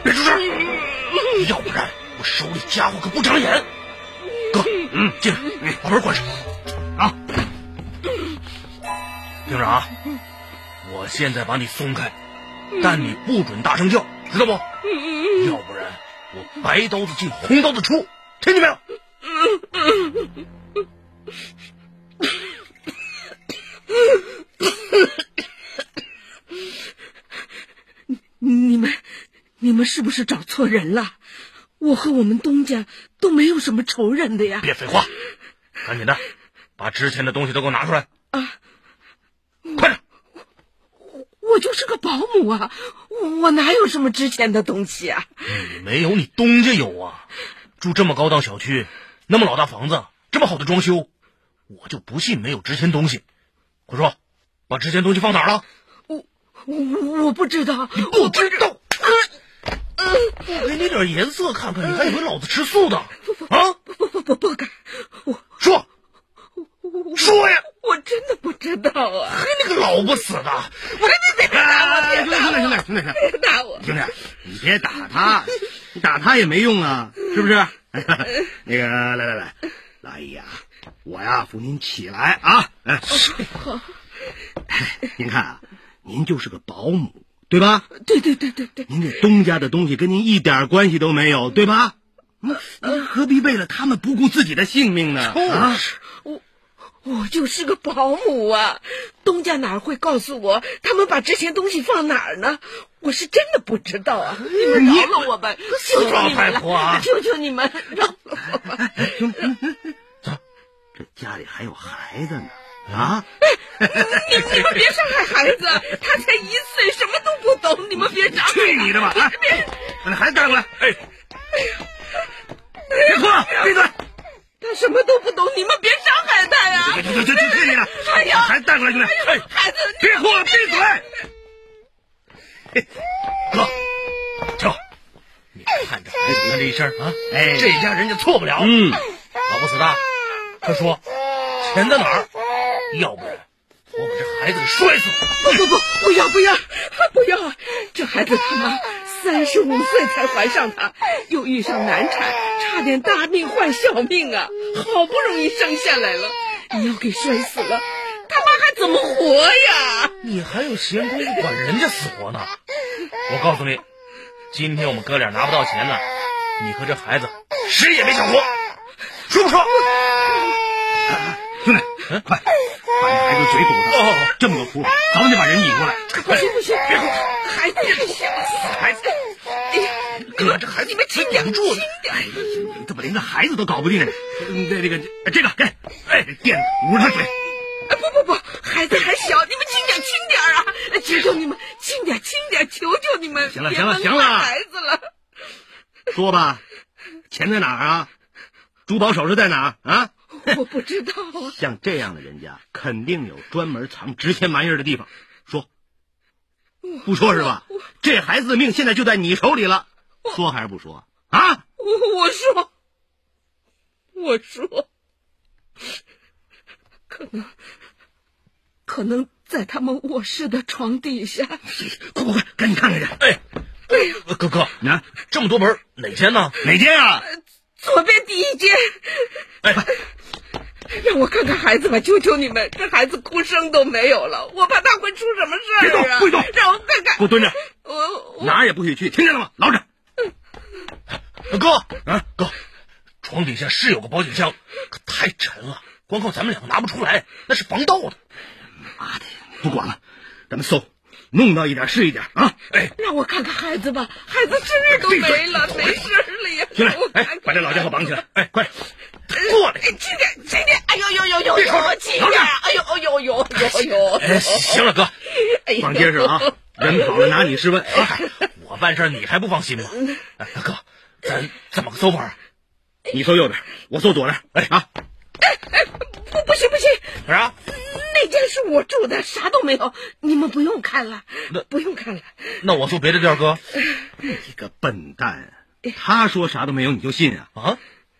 别出声，要不然我手里家伙可不长眼。哥，进来，把门关上。啊，听着啊，我现在把你松开，但你不准大声叫，知道不？要不然我白刀子进红刀子出，听见没有？ 你们是不是找错人了？我和我们东家都没有什么仇人的呀。 别废话，赶紧的，把之前的东西都给我拿出来。 啊， 快点！ 我就是个保姆啊，我哪有什么值钱的东西啊？ 你没有，你东家有啊。住这么高档小区，那么老大房子，这么好的装修，我就不信没有值钱东西。快说，把值钱东西放哪儿了？ 我不知道。 你不知道？不给你点颜色看看，你还以为老子吃素的啊？ 不敢。 说呀！ 我真的不知道啊！ 嘿，那个老不死的！ 别打我！ 兄弟， 别打我！ 兄弟，你别打他，你打他也没用啊，是不是？那个，来，老姨呀，我呀扶您起来啊！ 好。 您看啊，您就是个保姆，对吧？ 对。 您这东家的东西跟您一点关系都没有，对吧？您何必为了他们不顾自己的性命呢？啊！ 我就是个保姆啊，东家哪会告诉我他们把值钱东西放哪儿呢？我是真的不知道啊！你们饶了我吧，求求你们了，求求你们饶了我吧！ 兄弟，走，这家里还有孩子呢啊！ 你们别伤害孩子，他才1岁，什么都不懂，你们别伤害。 去你的吧！别把那孩子带过来！哎呀，别哭了，闭嘴！ 他什么都不懂，你们别伤害他呀！ 就去你的！ 哎呀， 把孩子带过来，兄弟！哎， 孩子， 别哭了，闭嘴！ 哥，瞧，你看这孩子的这一身啊，这家人家错不了。老不死的，快说，钱在哪儿？要不然我把这孩子给摔死！ 不要！这孩子他妈35岁才怀上他，又遇上难产，差点大命换小命啊！好不容易生下来了，你要给摔死了，他妈还怎么活呀？ 你还有闲工夫管人家死活呢？我告诉你，今天我们哥俩拿不到钱呢，你和这孩子谁也别想活，说不说？ 兄弟，快把那孩子嘴堵上！这么个哭，早晚得把人引过来。 不行，别哭，孩子还小， 孩子， 哎呀， 哥，这孩子你们轻点，轻点！ 哎，你怎么连个孩子都搞不定？这个给，垫捂着他嘴。 不，孩子还小，你们轻点啊！求求你们，轻点，求求你们！ 行了， 孩子了。 说吧，钱在哪儿啊？珠宝首饰在哪儿啊？ 我不知道啊。 像这样的人家，肯定有专门藏值钱玩意儿的地方。说，不说是吧？这孩子的命现在就在你手里了，说还是不说啊？ 我说，可能在他们卧室的床底下。 快，赶紧看看去！ 哎呀，哥，你看这么多本，哪间呢？ 哪间啊？ 左边第一间。 哎， 让我看看孩子吧，求求你们！这孩子哭声都没有了，我怕他会出什么事儿啊！ 别动， 让我看看。 给我蹲着！ 我哪儿也不许去，听见了吗？牢着！ 哥，床底下是有个保险箱，可太沉了，光靠咱们两个拿不出来，那是防盗的。 妈的，不管了，咱们搜，弄到一点是一点啊！ 让我看看孩子吧，孩子这都没了，没事了呀！ 兄弟，把这老家伙绑起来！快过来！ 轻点！哎呦！ 别吵， 轻点！哎呦！ 行了，哥， 放结实啊！人跑了拿你试问啊！ 我办事你还不放心吗？哥，咱怎么个搜法啊？ 你搜右边，我搜左边。 不行！ 干啥？ 那间是我住的，啥都没有，你们不用看了。 那我搜别的地儿，哥。 你个笨蛋！他说啥都没有，你就信啊？